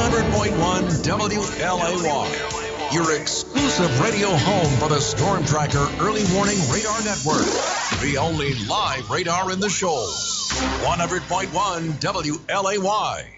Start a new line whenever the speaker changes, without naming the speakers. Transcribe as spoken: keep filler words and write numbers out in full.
hundred point one W L A Y, your exclusive radio home for the Storm Tracker Early Warning Radar Network. The only live radar in the show. one hundred point one W L A Y.